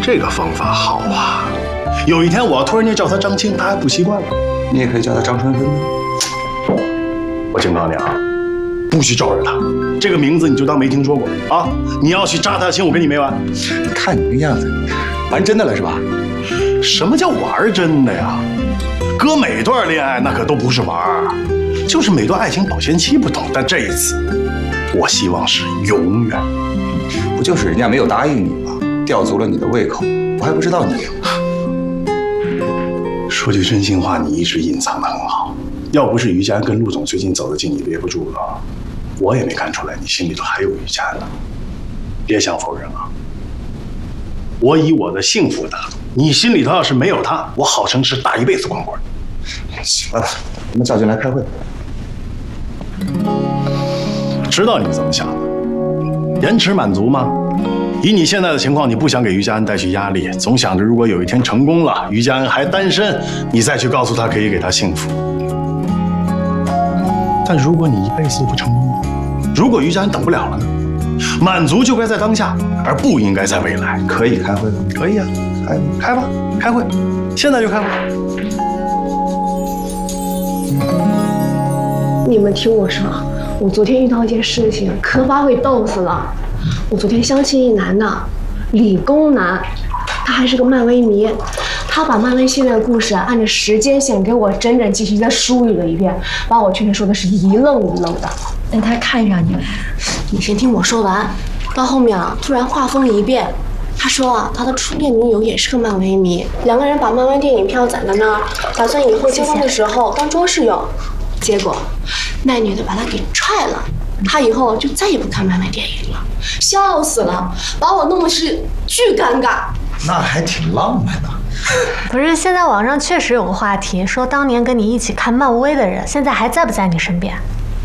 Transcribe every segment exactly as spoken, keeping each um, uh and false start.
这个方法好啊！有一天我要突然间叫他张青，他还不习惯了。 你也可以叫他张春芬呢。 我警告你啊，不许招惹他，这个名字你就当没听说过啊！你要去扎他的心，我跟你没完。 看你那样子，玩真的了是吧？ 什么叫玩真的呀？哥每段恋爱那可都不是玩，就是每段爱情保鲜期不同。但这一次，我希望是永远。 不就是人家没有答应你吗？吊足了你的胃口，我还不知道你。 说句真心话，你一直隐藏得很好。要不是于佳跟陆总最近走得近，你憋不住了，我也没看出来你心里头还有于佳呢。别想否认啊！我以我的幸福打赌，你心里头要是没有他，我好生吃大一辈子光棍。 行了，我们叫进来开会。 知道你怎么想的，延迟满足吗？以你现在的情况，你不想给于佳恩带去压力，总想着如果有一天成功了，于佳恩还单身，你再去告诉他可以给他幸福。但如果你一辈子都不成功，如果于佳恩等不了了呢？满足就该在当下，而不应该在未来。 可以开会吗？ 可以啊，开开吧，开会，现在就开会。 你们听我说，我昨天遇到一件事情，可把我给逗死了。我昨天相亲一男的，理工男，他还是个漫威迷，他把漫威系列的故事按照时间线给我整整齐齐的梳理了一遍，把我全天说的是一愣一愣的。 那他看上你了？ 你先听我说完，到后面啊，突然话锋一变，他说啊，他的初恋女友也是个漫威迷，两个人把漫威电影票攒在那儿，打算以后结婚的时候当桌室用。结果，那女的把他给踹了，他以后就再也不看漫威电影了，笑死了，把我弄得是巨尴尬。 那还挺浪漫的。 不是，现在网上确实有个话题，说当年跟你一起看漫威的人，现在还在不在你身边？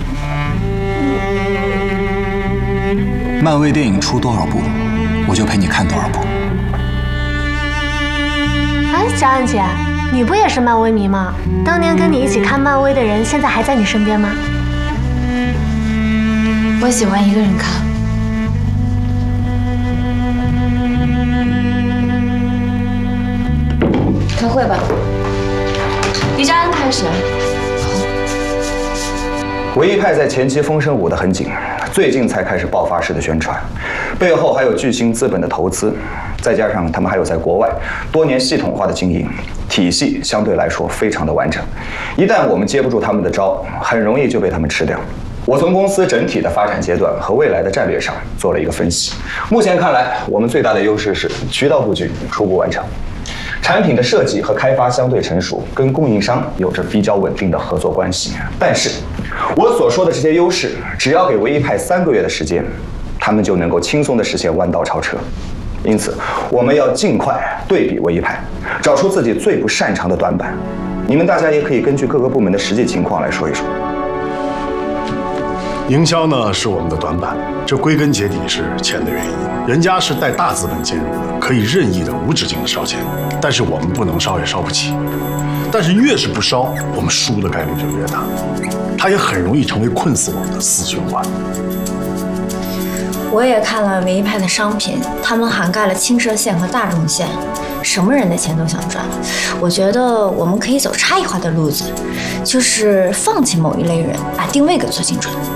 漫威电影出多少部，我就陪你看多少部。 哎，佳恩姐，你不也是漫威迷吗？当年跟你一起看漫威的人，现在还在你身边吗？ 我喜欢一个人看。开会吧，于佳恩开始。 唯一派在前期风声舞得很紧，最近才开始爆发式的宣传，背后还有巨星资本的投资，再加上他们还有在国外多年系统化的经营体系，相对来说非常的完整。一旦我们接不住他们的招，很容易就被他们吃掉。我从公司整体的发展阶段和未来的战略上做了一个分析，目前看来，我们最大的优势是渠道布局初步完成。产品的设计和开发相对成熟，跟供应商有着比较稳定的合作关系。但是，我所说的这些优势，只要给唯一派三个月的时间，他们就能够轻松地实现弯道超车。因此，我们要尽快对比唯一派，找出自己最不擅长的短板。你们大家也可以根据各个部门的实际情况来说一说。 营销呢是我们的短板，这归根结底是钱的原因。人家是带大资本介入的，可以任意的无止境的烧钱，但是我们不能烧也烧不起。但是越是不烧，我们输的概率就越大，它也很容易成为困死我们的死循环。 我也看了唯一派的商品，他们涵盖了轻奢线和大众线，什么人的钱都想赚。我觉得我们可以走差异化的路子，就是放弃某一类人，把定位给做精准。